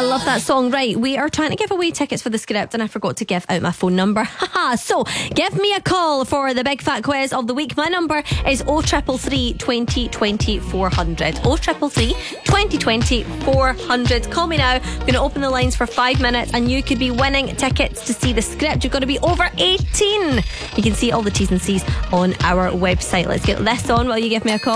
I love that song. Right, we are trying to give away tickets for the script and I forgot to give out my phone number. So give me a call for the big fat quiz of the week. My number is 0333 2020 400. 0333 2020 400. Call me now. I'm going to open the lines for 5 minutes and you could be winning tickets to see the script. You've got to be over 18. You can see all the T's and C's on our website. Let's get this on while you give me a call.